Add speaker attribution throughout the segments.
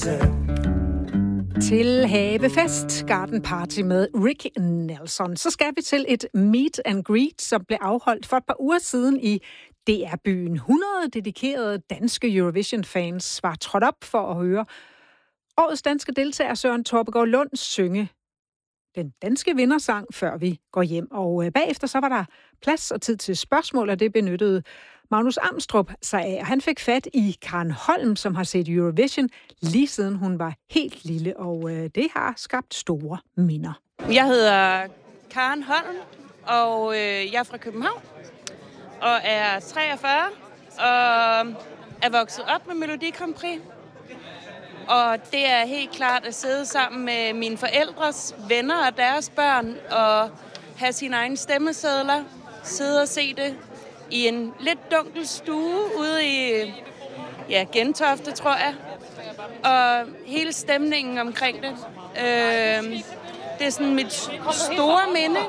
Speaker 1: Til havefest, garden party med Rick Nelson. Så skal vi til et meet and greet, som blev afholdt for et par uger siden i DR-byen. 100 dedikerede danske Eurovision-fans var trådt op for at høre årets danske deltager Søren Torpegaard Lund synge den danske vindersang, før vi går hjem. Og bagefter så var der plads og tid til spørgsmål, og det benyttede Magnus Amstrup sig af. Han fik fat i Karen Holm, som har set Eurovision lige siden hun var helt lille, og det har skabt store minder.
Speaker 2: Jeg hedder Karen Holm, og jeg er fra København, og er 43, og er vokset op med Melodi Grand Prix. Og det er helt klart at sidde sammen med mine forældres venner og deres børn, og have sine egne stemmesedler, sidde og se det i en lidt dunkel stue ude i Gentofte, tror jeg. Og hele stemningen omkring det. Det er sådan mit store minde.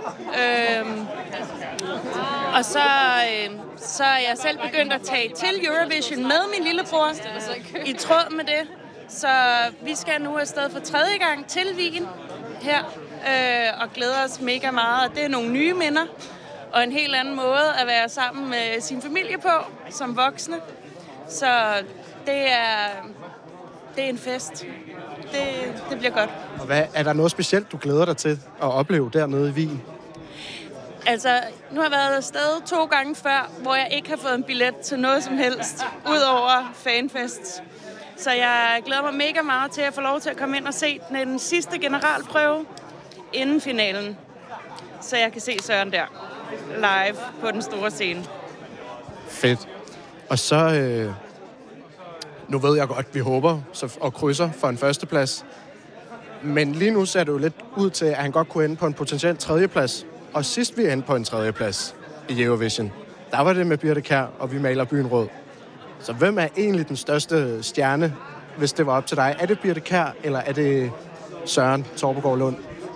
Speaker 2: Og så er jeg selv begyndt at tage til Eurovision med min lillebror i tråd med det. Så vi skal nu afsted for 3. gang til Wien her, og glæder os mega meget. Det er nogle nye minder, og en helt anden måde at være sammen med sin familie på, som voksne. Så det er en fest. Det bliver godt.
Speaker 3: Og er der noget specielt, du glæder dig til at opleve dernede i Wien?
Speaker 2: Altså, nu har jeg været afsted 2 gange før, hvor jeg ikke har fået en billet til noget som helst, udover fanfest. Så jeg glæder mig mega meget til at få lov til at komme ind og se den sidste generalprøve inden finalen. Så jeg kan se Søren der live på den store scene.
Speaker 3: Fedt. Og så, nu ved jeg godt, vi håber og krydser for en førsteplads. Men lige nu ser det jo lidt ud til, at han godt kunne ende på en potentiel 3. plads. Og sidst vi endte på en 3. plads i Eurovision, der var det med Birthe Kjær, og vi maler byen rød. Så hvem er egentlig den største stjerne, hvis det var op til dig? Er det Birthe Kjær, eller er det Søren Torpegaard Lund?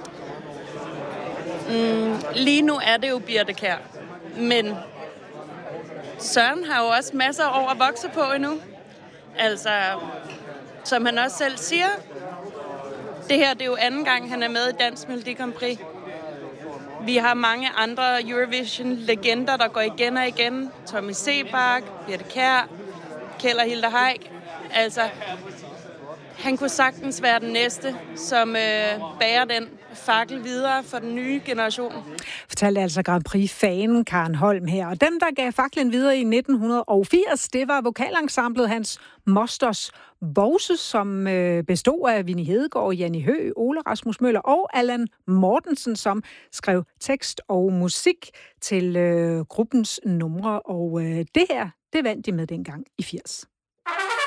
Speaker 2: Lige nu er det jo Birthe Kjær. Men Søren har jo også masser af år at vokse på endnu. Altså, som han også selv siger, det her det er jo 2. gang, han er med i Dansk Melodi Grand Prix. Vi har mange andre Eurovision-legender, der går igen og igen. Tommy Sebak, Birthe Kjær, Kjeld og Hilda Heick. Altså, han kunne sagtens være den næste, som bærer den fakkel videre for den nye generation.
Speaker 1: Fortalte altså Grand Prix-fanen Karen Holm her. Og dem, der gav faklen videre i 1980, det var vokalensemblet Hans Mosters Vose, som bestod af Winnie Hedegaard, Janni Høgh, Ole Rasmus Møller og Allan Mortensen, som skrev tekst og musik til gruppens numre. Og det her, det vandt de med dengang i 80.